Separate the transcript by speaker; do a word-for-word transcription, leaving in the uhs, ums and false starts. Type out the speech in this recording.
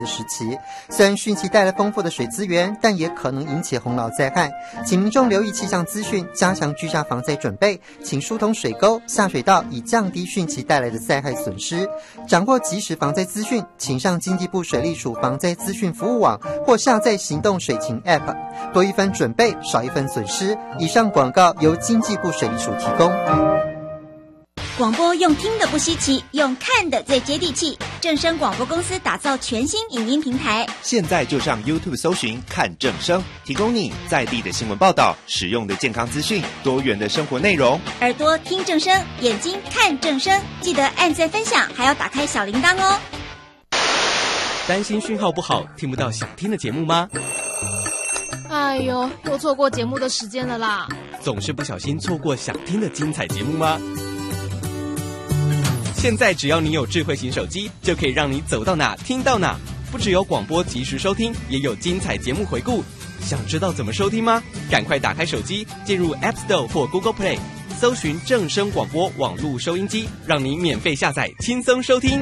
Speaker 1: 的时期。虽然汛期带来丰富的水资源，但也可能引起洪涝灾害，请民众留意气象资讯，加强居家防灾准备，请疏通水沟、下水道，以降低汛期带来的灾害损失。掌握及时防灾资讯，请上经济部水利署防灾资讯服务网或下载行动水情 App， 多一分准备，少一分损失。以上广告由经济部水利署提供。
Speaker 2: 广播用听的不稀奇，用看的最接地气。正声广播公司打造全新影音平台，
Speaker 3: 现在就上 YouTube 搜寻看正声，提供你在地的新闻报道、实用的健康资讯、多元的生活内容。
Speaker 2: 耳朵听正声，眼睛看正声，记得按赞分享，还要打开小铃铛哦。
Speaker 4: 担心讯号不好，听不到想听的节目吗？
Speaker 5: 哎呦，又错过节目的时间了啦！
Speaker 4: 总是不小心错过想听的精彩节目吗？现在只要你有智慧型手机，就可以让你走到哪听到哪。不只有广播及时收听，也有精彩节目回顾。想知道怎么收听吗？赶快打开手机，进入 App Store 或 Google Play， 搜寻正声广播网络收音机，让你免费下载，轻松收听。